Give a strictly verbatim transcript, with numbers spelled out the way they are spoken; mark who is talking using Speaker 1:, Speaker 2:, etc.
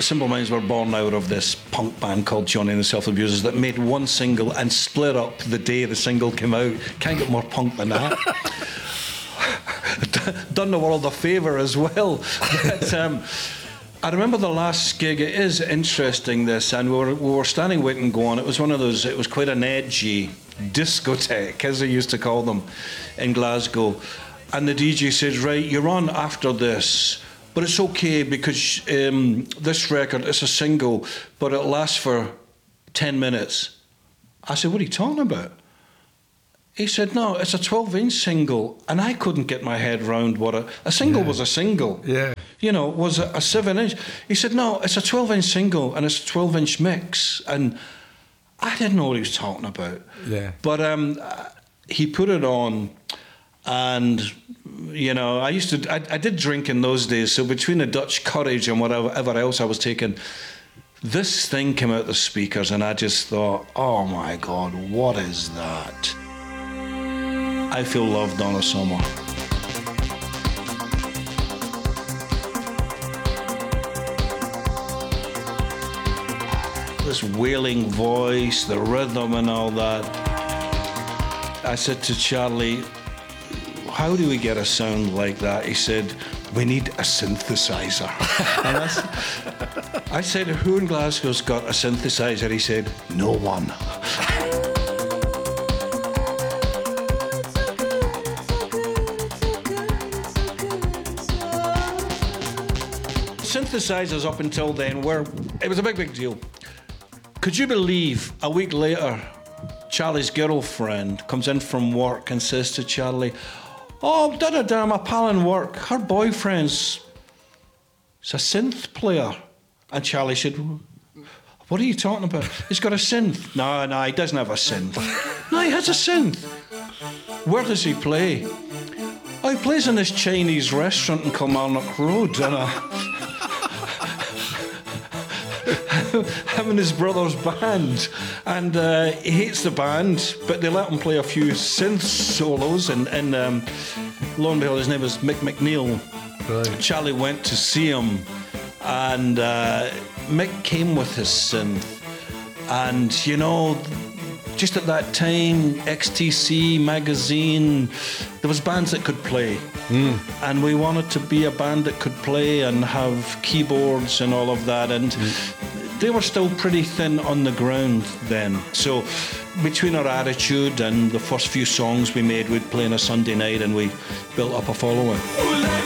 Speaker 1: Simple Minds were born out of this punk band called Johnny and the Self-Abusers that made one single and split up the day the single came out. Can't get more punk than that. Done the world a favour as well. But, um, I remember the last gig. It is interesting, this, and we were, we were standing waiting and going. It was one of those, it was quite an edgy discotheque, as they used to call them, in Glasgow. And the D J said, right, you're on after this, but it's okay because um, this record is a single, but it lasts for ten minutes. I said, what are you talking about? He said, no, it's a twelve-inch single, and I couldn't get my head round what a... A single yeah. was a single.
Speaker 2: Yeah.
Speaker 1: You know, was a, a seven-inch. He said, no, it's a twelve-inch single, and it's a twelve-inch mix, and I didn't know what he was talking about.
Speaker 2: Yeah.
Speaker 1: But um, he put it on, and, you know, I used to... I, I did drink in those days, so between the Dutch courage and whatever else I was taking, this thing came out the speakers, and I just thought, oh, my God, what is that? I Feel Love, Donna Summer. This wailing voice, the rhythm and all that. I said to Charlie, how do we get a sound like that? He said, we need a synthesizer. And I, I said, who in Glasgow's got a synthesizer? He said, no one. Synthesizers up until then were, it was a big, big deal. Could you believe a week later, Charlie's girlfriend comes in from work and says to Charlie, oh, da-da-da, my pal in work, her boyfriend's is a synth player. And Charlie said, what are you talking about? He's got a synth. No, no, he doesn't have a synth. No, he has a synth. Where does he play? Oh, he plays in this Chinese restaurant in Kilmarnock Road. And I... him and his brother's band, and uh, he hates the band, but they let him play a few synth solos, and, and um, lo and behold, his name was Mick McNeil. Right. Charlie went to see him, and uh, Mick came with his synth, and you know, just at that time, X T C magazine, there was bands that could play. Mm. And we wanted to be a band that could play and have keyboards and all of that, and mm. they were still pretty thin on the ground then. So between our attitude and the first few songs we made, we'd play on a Sunday night, and we built up a following.